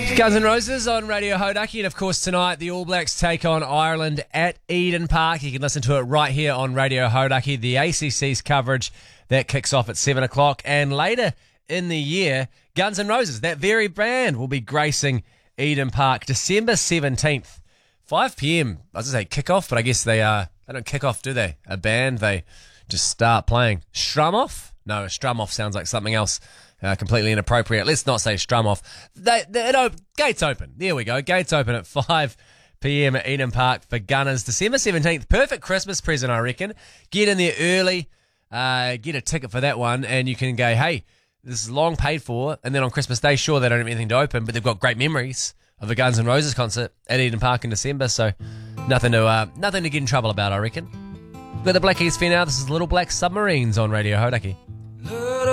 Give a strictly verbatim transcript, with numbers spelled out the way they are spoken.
Guns N' Roses on Radio Hodaki, and of course tonight the All Blacks take on Ireland at Eden Park. You can listen to it right here on Radio Hodaki, the A C C's coverage that kicks off at seven o'clock, and later in the year, Guns N' Roses, that very band, will be gracing Eden Park December seventeenth, five p.m. I was going to say kick-off, but I guess they uh they don't kick off, do they? A band, they just start playing. Strum off? No, strum off sounds like something else. Uh, completely inappropriate. Let's not say strum off. They, they, it op- gates open. There we go. Gates open at five p.m. at Eden Park for Gunners. December seventeenth. Perfect Christmas present, I reckon. Get in there early. Uh, get a ticket for that one, and you can go, hey, this is long paid for. And then on Christmas Day, sure, they don't have anything to open, but they've got great memories of a Guns N' Roses concert at Eden Park in December. So nothing to uh, nothing to get in trouble about, I reckon. Got the Black Keys for now. This is Little Black Submarines on Radio Hodaki.